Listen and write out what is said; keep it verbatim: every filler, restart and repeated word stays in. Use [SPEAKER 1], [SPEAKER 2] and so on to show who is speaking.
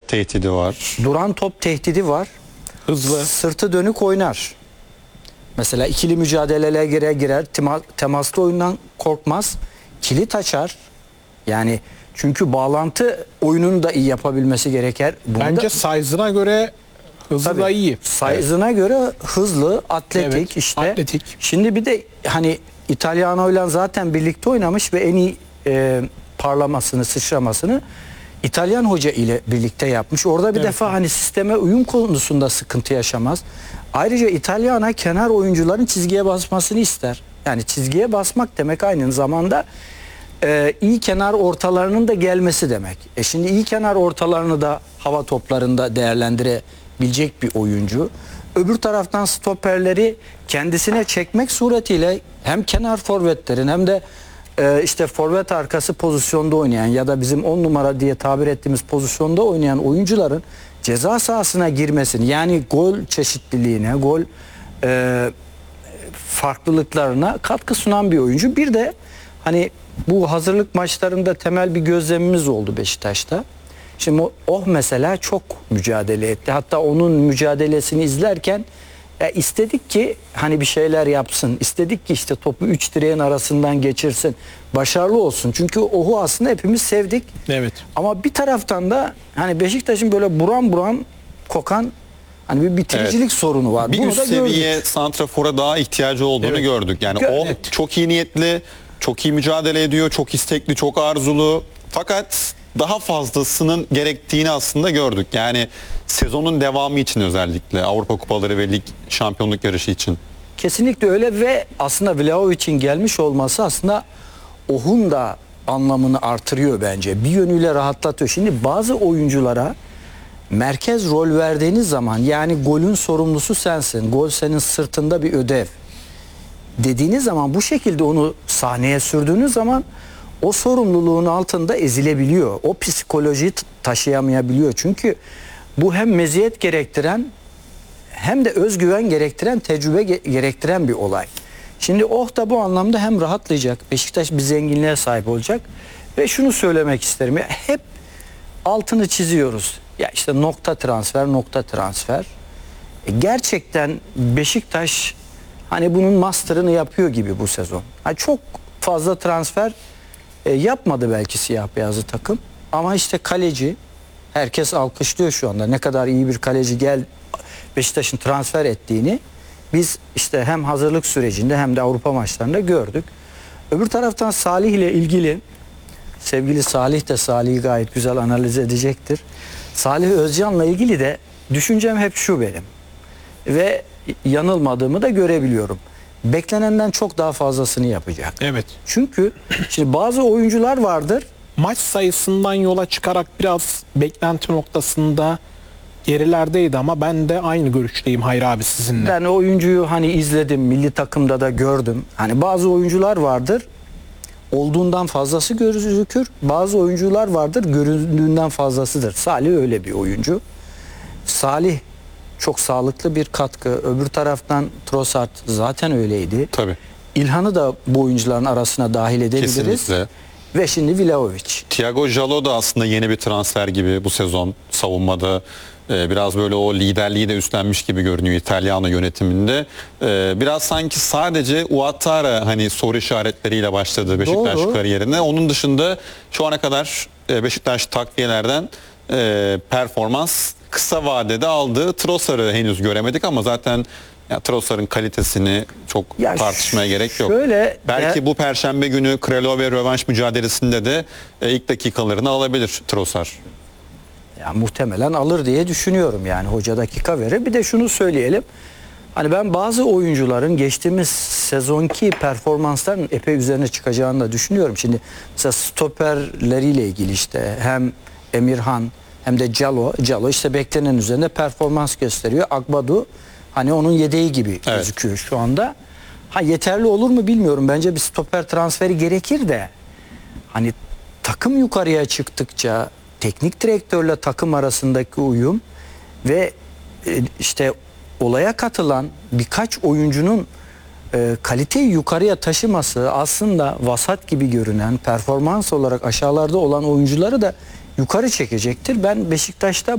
[SPEAKER 1] tehdidi var.
[SPEAKER 2] Duran top tehdidi var.
[SPEAKER 3] Hızlı.
[SPEAKER 2] Sırtı dönük oynar. Mesela ikili mücadelelere girer girer. Tema, temaslı oyundan korkmaz. Kilit açar. Yani çünkü bağlantı oyununu da iyi yapabilmesi gerekir. Bunda,
[SPEAKER 3] Bence size'ına göre hızlı
[SPEAKER 2] tabii,
[SPEAKER 3] da iyi.
[SPEAKER 2] size'ına evet. göre hızlı, atletik
[SPEAKER 3] Evet,
[SPEAKER 2] işte.
[SPEAKER 3] atletik.
[SPEAKER 2] Şimdi bir de hani İtalyano'yla zaten birlikte oynamış ve en iyi e, parlamasını, sıçramasını İtalyan hoca ile birlikte yapmış. Orada bir
[SPEAKER 3] evet.
[SPEAKER 2] defa hani sisteme uyum konusunda sıkıntı yaşamaz. Ayrıca İtalyana kenar oyuncuların çizgiye basmasını ister. Yani çizgiye basmak demek aynı zamanda e, iyi kenar ortalarının da gelmesi demek. E şimdi iyi kenar ortalarını da hava toplarında değerlendirebilecek bir oyuncu. Öbür taraftan stoperleri kendisine çekmek suretiyle hem kenar forvetlerin hem de e, işte forvet arkası pozisyonda oynayan ya da bizim on numara diye tabir ettiğimiz pozisyonda oynayan oyuncuların ceza sahasına girmesini, yani gol çeşitliliğine, gol e, farklılıklarına katkı sunan bir oyuncu. Bir de hani bu hazırlık maçlarında temel bir gözlemimiz oldu Beşiktaş'ta. Şimdi oh mesela çok mücadele etti. Hatta onun mücadelesini izlerken e, istedik ki hani bir şeyler yapsın. İstedik ki işte topu üç direğin arasından geçirsin. Başarılı olsun. Çünkü Oh'u aslında hepimiz sevdik.
[SPEAKER 3] Evet.
[SPEAKER 2] Ama bir taraftan da hani Beşiktaş'ın böyle buram buram kokan hani bir bitiricilik evet. sorunu var.
[SPEAKER 1] Bir
[SPEAKER 2] Bunu
[SPEAKER 1] üst
[SPEAKER 2] da
[SPEAKER 1] seviye
[SPEAKER 2] gördük.
[SPEAKER 1] santrafora daha ihtiyacı olduğunu
[SPEAKER 3] evet.
[SPEAKER 1] gördük. Yani
[SPEAKER 2] Gö
[SPEAKER 1] o
[SPEAKER 2] evet.
[SPEAKER 1] çok iyi niyetli, çok iyi mücadele ediyor, çok istekli, çok arzulu. Fakat daha fazlasının gerektiğini aslında gördük. Yani sezonun devamı için, özellikle Avrupa Kupaları ve lig şampiyonluk yarışı için.
[SPEAKER 2] Kesinlikle öyle ve aslında Vlahovic'in gelmiş olması aslında Oh'un da anlamını artırıyor bence. Bir yönüyle rahatlatıyor. Şimdi bazı oyunculara merkez rol verdiğiniz zaman, yani golün sorumlusu sensin, gol senin sırtında bir ödev dediğiniz zaman, bu şekilde onu sahneye sürdüğünüz zaman o sorumluluğun altında ezilebiliyor. O psikolojiyi taşıyamayabiliyor. Çünkü bu hem meziyet gerektiren hem de özgüven gerektiren, tecrübe gerektiren bir olay. Şimdi Oh da bu anlamda hem rahatlayacak, Beşiktaş bir zenginliğe sahip olacak ve şunu söylemek isterim. Ya hep altını çiziyoruz. Ya işte nokta transfer, nokta transfer. E gerçekten Beşiktaş hani bunun master'ını yapıyor gibi bu sezon. Yani çok fazla transfer e, yapmadı belki siyah beyazlı takım. Ama işte kaleci, herkes alkışlıyor şu anda. Ne kadar iyi bir kaleci gel Beşiktaş'ın transfer ettiğini biz işte hem hazırlık sürecinde hem de Avrupa maçlarında gördük. Öbür taraftan Salih ile ilgili, sevgili Salih de Salih'i gayet güzel analiz edecektir. Salih Özcan'la ilgili de düşüncem hep şu benim. Ve yanılmadığımı da görebiliyorum. Beklenenden çok daha fazlasını yapacak.
[SPEAKER 3] Evet.
[SPEAKER 2] Çünkü şimdi bazı oyuncular vardır.
[SPEAKER 3] Maç sayısından yola çıkarak biraz beklenti noktasında gerilerdeydi ama ben de aynı görüşteyim Hayri abi sizinle.
[SPEAKER 2] Ben oyuncuyu hani izledim, milli takımda da gördüm. Hani bazı oyuncular vardır, olduğundan fazlası gözükür. Bazı oyuncular vardır, göründüğünden fazlasıdır. Salih öyle bir oyuncu. Salih çok sağlıklı bir katkı. Öbür taraftan Trossard zaten öyleydi.
[SPEAKER 1] Tabii.
[SPEAKER 2] İlhan'ı da bu oyuncuların arasına dahil edebiliriz.
[SPEAKER 1] Kesinlikle.
[SPEAKER 2] Ve şimdi Vlahovic.
[SPEAKER 1] Thiago Jalo da aslında yeni bir transfer gibi bu sezon savunmada. Ee, biraz böyle o liderliği de üstlenmiş gibi görünüyor İtalyano yönetiminde. Ee, biraz sanki sadece Ouattara hani soru işaretleriyle başladı Beşiktaş
[SPEAKER 2] Doğru.
[SPEAKER 1] kariyerine. Onun dışında şu ana kadar e, Beşiktaş takviyelerden e, performans kısa vadede aldığı Trossard'ı henüz göremedik ama zaten ya, Trossard'ın kalitesini çok
[SPEAKER 2] Ya
[SPEAKER 1] tartışmaya gerek yok.
[SPEAKER 2] Şöyle,
[SPEAKER 1] Belki
[SPEAKER 2] ya,
[SPEAKER 1] bu perşembe günü Kralove rövanş mücadelesinde de e, ilk dakikalarını alabilir Trossard.
[SPEAKER 2] ya muhtemelen alır diye düşünüyorum, yani hoca dakika verir. Bir de şunu söyleyelim. Hani ben bazı oyuncuların geçtiğimiz sezonki performansların epey üzerine çıkacağını da düşünüyorum. Şimdi mesela stoperleriyle ilgili işte hem Emirhan hem de Calo, Calo işte beklenen üzerinde performans gösteriyor. Akbadu hani onun yedeği gibi
[SPEAKER 1] Evet.
[SPEAKER 2] gözüküyor şu anda. Ha yeterli olur mu bilmiyorum. Bence bir stoper transferi gerekir de hani takım yukarıya çıktıkça teknik direktörle takım arasındaki uyum ve e, işte olaya katılan birkaç oyuncunun e, kaliteyi yukarıya taşıması aslında vasat gibi görünen, performans olarak aşağılarda olan oyuncuları da yukarı çekecektir. Ben Beşiktaş'ta